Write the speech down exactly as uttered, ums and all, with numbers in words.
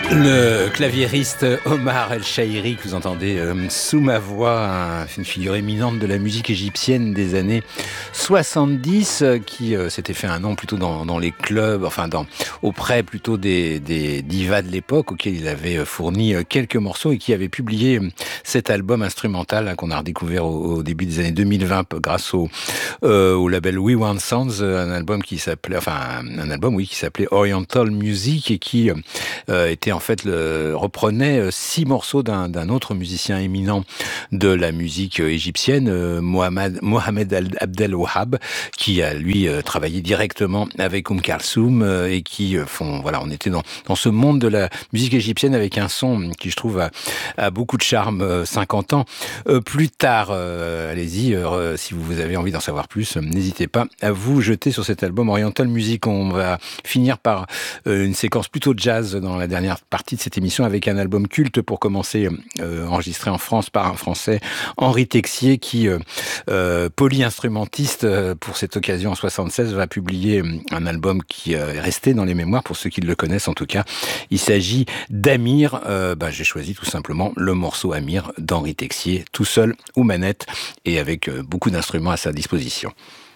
Le claviériste Omar El-Shairi, que vous entendez euh, sous ma voix, un, une figure éminente de la musique égyptienne des années soixante-dix, euh, qui euh, s'était fait un nom plutôt dans, dans les clubs, enfin dans, auprès plutôt des, des divas de l'époque, auxquels il avait fourni euh, quelques morceaux et qui avait publié euh, cet album instrumental hein, qu'on a redécouvert au, au début des années deux mille vingt grâce au, euh, au label We Want Sounds, un album qui s'appelait, enfin un album oui qui s'appelait Oriental Music et qui euh, était en fait le, reprenait six morceaux d'un, d'un autre musicien éminent de la musique égyptienne, euh, Mohamed, Mohamed Abdel Wahab, qui a lui euh, travaillé directement avec Oum Kalsoum euh, et qui euh, font, voilà, on était dans, dans ce monde de la musique égyptienne avec un son qui je trouve a, a beaucoup de charme euh, cinquante ans euh, plus tard. Euh, allez-y, euh, si vous avez envie d'en savoir plus, euh, n'hésitez pas à vous jeter sur cet album Oriental Music. On va finir par euh, une séquence plutôt jazz dans la dernière partie de cette émission avec un album culte pour commencer, euh, enregistré en France par un Français, Henri Texier, qui, euh, euh, polyinstrumentiste euh, pour cette occasion en soixante-seize, va publier un album qui euh, est resté dans les mémoires pour ceux qui le connaissent en tout cas. Il s'agit d'Amir. Euh, bah, j'ai choisi tout simplement le morceau Amir d'Henri Texier, tout seul aux manettes et avec euh, beaucoup d'instruments à sa disposition.